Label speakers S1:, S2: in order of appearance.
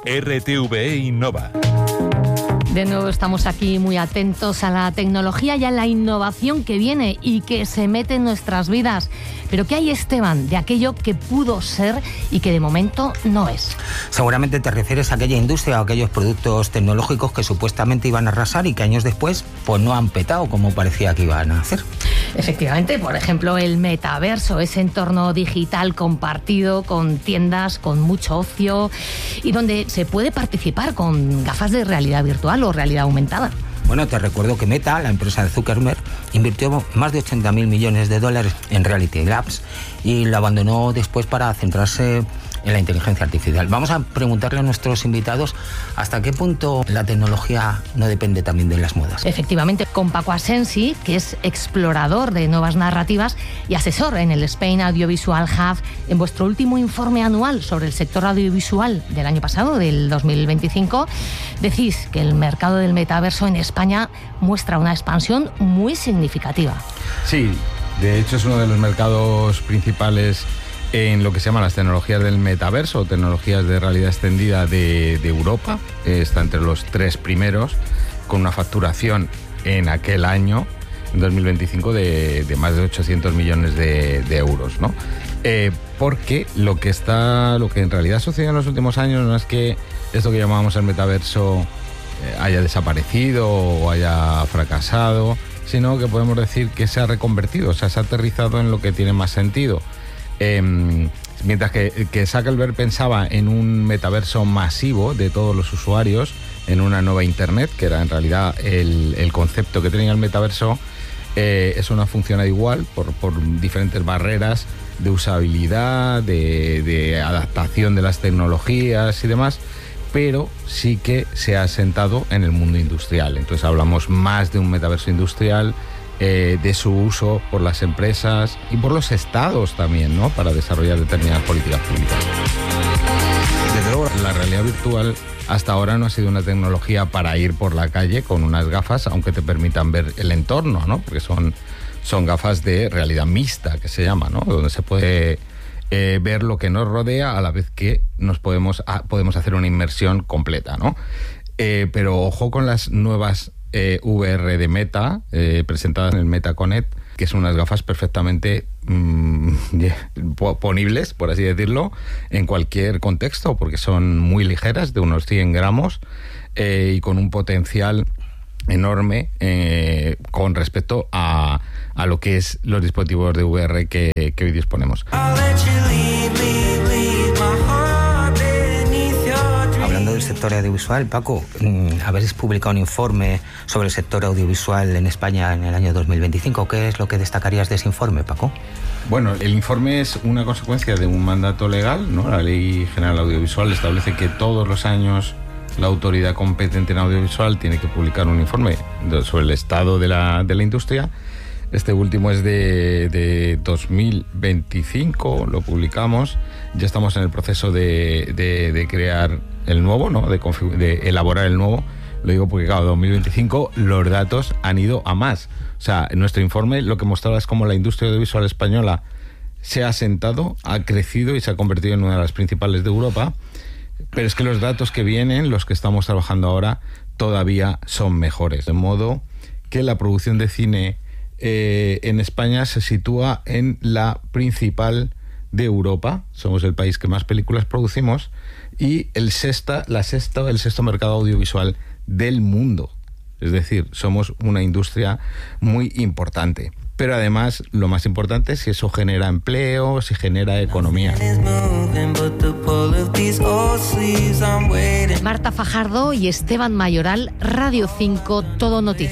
S1: RTVE Innova.
S2: De nuevo estamos aquí muy atentos a la tecnología y a la innovación que viene y que se mete en nuestras vidas. Pero ¿qué hay, Esteban, de aquello que pudo ser y que de momento no es?
S3: Seguramente te refieres a aquella industria o aquellos productos tecnológicos que supuestamente iban a arrasar y que años después pues no han petado como parecía que iban a hacer.
S2: Efectivamente, por ejemplo, el metaverso, ese entorno digital compartido con tiendas, con mucho ocio y donde se puede participar con gafas de realidad virtual o realidad aumentada.
S3: Bueno, te recuerdo que Meta, la empresa de Zuckerberg, invirtió más de 80.000 millones de dólares en Reality Labs y lo abandonó después para centrarse en la inteligencia artificial. Vamos a preguntarle a nuestros invitados hasta qué punto la tecnología no depende también de las modas.
S2: Efectivamente, con Paco Asensi, que es explorador de nuevas narrativas y asesor en el Spain Audiovisual Hub, en vuestro último informe anual sobre el sector audiovisual del año pasado, del 2025, decís que el mercado del metaverso en España muestra una expansión muy significativa.
S4: Sí, de hecho es uno de los mercados principales en lo que se llaman las tecnologías del metaverso, tecnologías de realidad extendida de Europa. Está entre los 3 primeros, con una facturación en aquel año, en 2025, de más de 800 millones de euros, ¿no? Porque lo que en realidad sucedió en los últimos años no es que esto que llamábamos el metaverso haya desaparecido o haya fracasado, sino que podemos decir que se ha reconvertido, o sea, se ha aterrizado en lo que tiene más sentido. Mientras que Zuckerberg pensaba en un metaverso masivo de todos los usuarios, en una nueva Internet, que era en realidad el concepto que tenía el metaverso, eso no ha funcionado igual por diferentes barreras de usabilidad, de adaptación de las tecnologías y demás, pero sí que se ha asentado en el mundo industrial. Entonces hablamos más de un metaverso industrial, de su uso por las empresas y por los estados también, ¿no?, para desarrollar determinadas políticas públicas. Desde luego, la realidad virtual hasta ahora no ha sido una tecnología para ir por la calle con unas gafas, aunque te permitan ver el entorno, ¿no?, porque son gafas de realidad mixta, que se llama, ¿no?, donde se puede ver lo que nos rodea a la vez que podemos hacer una inmersión completa, ¿no? Pero ojo con las nuevas VR de Meta, presentadas en el MetaConnect, que son unas gafas perfectamente ponibles, por así decirlo, en cualquier contexto, porque son muy ligeras, de unos 100 gramos, y con un potencial enorme con respecto a lo que es los dispositivos de VR que hoy disponemos.
S3: Hablando del sector audiovisual, Paco, habéis publicado un informe sobre el sector audiovisual en España en el año 2025. ¿Qué es lo que destacarías de ese informe, Paco?
S4: Bueno, el informe es una consecuencia de un mandato legal, ¿no? La Ley General Audiovisual establece que todos los años la autoridad competente en audiovisual tiene que publicar un informe sobre el estado de la industria. Este último es de 2025, lo publicamos. Ya estamos en el proceso de crear el nuevo, ¿no?, de elaborar el nuevo. Lo digo porque, claro, 2025 los datos han ido a más. O sea, en nuestro informe lo que mostraba es cómo la industria audiovisual española se ha asentado, ha crecido y se ha convertido en una de las principales de Europa. Pero es que los datos que vienen, los que estamos trabajando ahora, todavía son mejores. De modo que la producción de cine en España se sitúa en la principal de Europa. Somos el país que más películas producimos y el sexto mercado audiovisual del mundo. Es decir, somos una industria muy importante. Pero además, lo más importante es si eso genera empleo, si genera economía.
S2: Marta Fajardo y Esteban Mayoral, Radio 5, Todo Noticias.